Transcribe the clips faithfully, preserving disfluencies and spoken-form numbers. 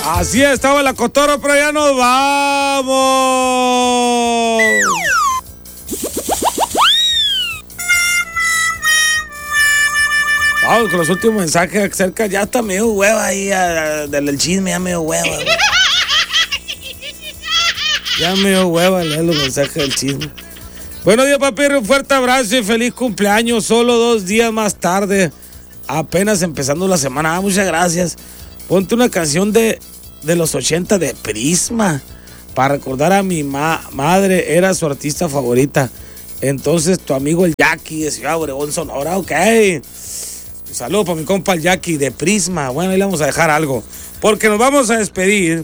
Así estaba la cotorra, pero ya nos vamos. Vamos con los últimos mensajes acerca. Ya está medio hueva ahí a, a, del chisme, ya medio hueva. Ya medio hueva leer los mensajes del chisme. Buenos días, papi, un fuerte abrazo y feliz cumpleaños. Solo dos días más tarde, apenas empezando la semana. Ah, muchas gracias. Ponte una canción de, de los ochenta de Prisma para recordar a mi ma- madre, era su artista favorita. Entonces, tu amigo el Jackie de Ciudad Obregón, Sonora, ok. Un saludo para mi compa el Jackie de Prisma. Bueno, ahí le vamos a dejar algo, porque nos vamos a despedir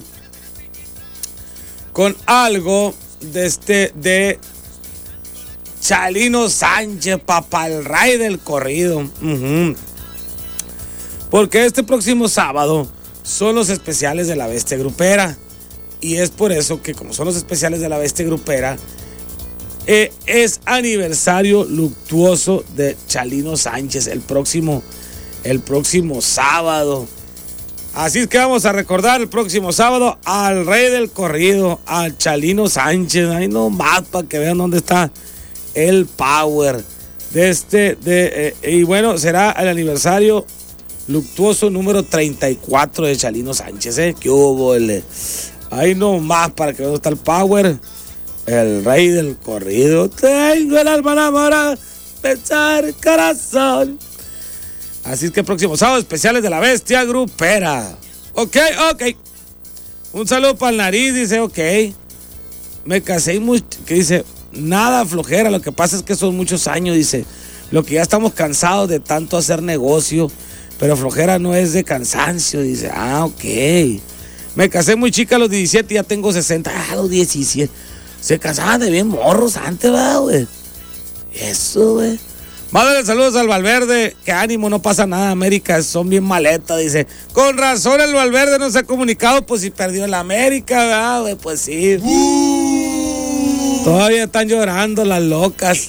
con algo de este de Chalino Sánchez, papá, el rey del corrido. Uh-huh. Porque este próximo sábado son los especiales de la Bestia Grupera. Y es por eso que, como son los especiales de la Bestia Grupera, eh, es aniversario luctuoso de Chalino Sánchez el próximo, el próximo sábado. Así es que vamos a recordar el próximo sábado al rey del corrido, al Chalino Sánchez. Ahí nomás para que vean dónde está el power de este. De, eh, y bueno, será el aniversario luctuoso número treinta y cuatro de Chalino Sánchez. ¿eh? ¿Qué hubo? El, ahí nomás para que vean dónde está el power. El rey del corrido. Tengo el alma enamorada, pensar corazón. Así es que el próximo sábado, especiales de la Bestia Grupera. Ok, ok. Un saludo para el Nariz, dice, ok. Me casé y muy... que dice, nada flojera, lo que pasa es que son muchos años, dice. Lo que ya estamos cansados de tanto hacer negocio, pero flojera no es de cansancio, dice. Ah, ok. Me casé muy chica a los diecisiete y ya tengo sesenta. Ah, a los diecisiete. Se casaban de bien morros antes, ¿verdad, güey? Eso, güey. Mándale saludos al Valverde, que ánimo, no pasa nada, América, son bien maletas, dice. Con razón el Valverde no se ha comunicado, pues si perdió el América, ¿verdad, güey? Pues sí. Uh. Todavía están llorando las locas.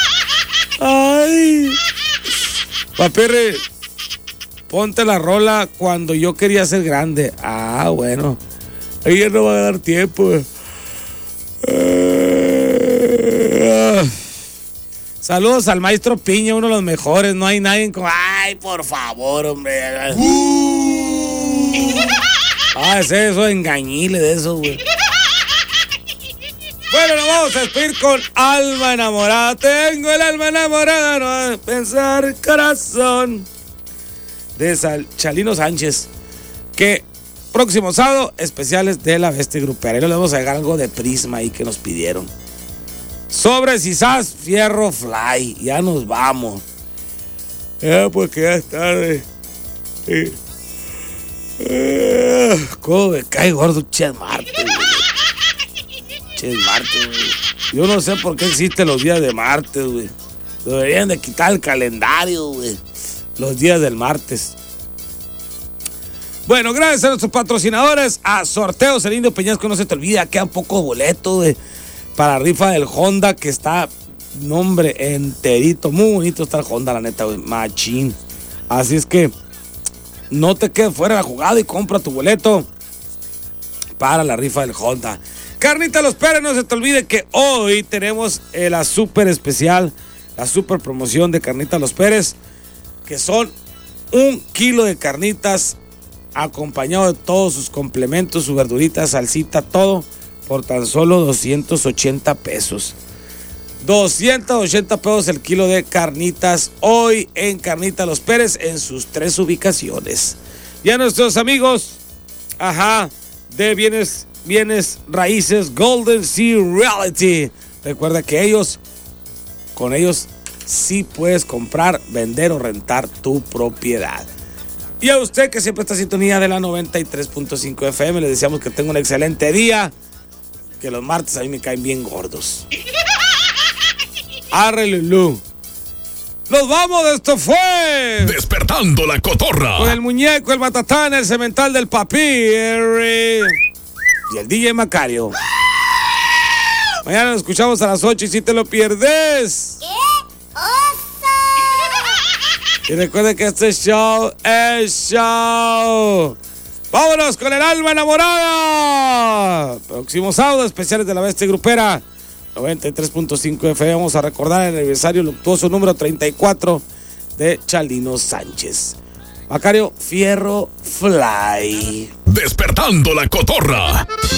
Ay. Papirri, ponte la rola Cuando yo quería ser grande. Ah, bueno. Ahí ya no va a dar tiempo, güey. Uh. Saludos al maestro Piña, uno de los mejores. No hay nadie como... Ay, por favor, hombre. Uh. Ah, es eso, engañile de eso, güey. Bueno, nos vamos a despedir con Alma Enamorada. Tengo el alma enamorada, no de pensar corazón. De Sal- Chalino Sánchez. Que próximo sábado, especiales de la Bestia Grupera. Y le vamos a dejar algo de Prisma ahí que nos pidieron. Sobre Cisás, Fierro Fly. Ya nos vamos. Ya, porque ya es tarde. Sí. Eh, ¿Cómo me cae gordo Ches Marte, güey? Ches Marte, güey. Yo no sé por qué existen los días de martes, güey. Deberían de quitar el calendario, güey. Los días del martes. Bueno, gracias a nuestros patrocinadores. A Sorteos El Indio Peñasco, no se te olvida, quedan pocos boletos, güey. Para rifa del Honda, que está, nombre, enterito. Muy bonito está el Honda, la neta, güey. Machín. Así es que no te quedes fuera de la jugada y compra tu boleto para la rifa del Honda. Carnita Los Pérez, no se te olvide que hoy tenemos eh, la super especial, la super promoción de Carnita Los Pérez, que son un kilo de carnitas acompañado de todos sus complementos, su verdurita, salsita, todo, por tan solo doscientos ochenta pesos. doscientos ochenta pesos el kilo de carnitas hoy en Carnita Los Pérez en sus tres ubicaciones. Y a nuestros amigos, ajá, de bienes, bienes raíces Golden Sea Realty. Recuerda que ellos, con ellos sí puedes comprar, vender o rentar tu propiedad. Y a usted que siempre está en sintonía de la noventa y tres punto cinco F M, le deseamos que tenga un excelente día. Que los martes a mí me caen bien gordos. Arre, Lulú. Nos vamos, esto fue Despertando la Cotorra. Con el muñeco, el matatán, el cemental del papi y el D J Macario. Mañana nos escuchamos a las ocho y si te lo pierdes. ¡Qué oso! Y recuerden que este show es show Vámonos con el alma enamorada. Próximo sábado, especiales de la Bestia Grupera. noventa y tres punto cinco F M. Vamos a recordar el aniversario luctuoso número treinta y cuatro de Chalino Sánchez. Macario Fierro Fly. Despertando la Cotorra.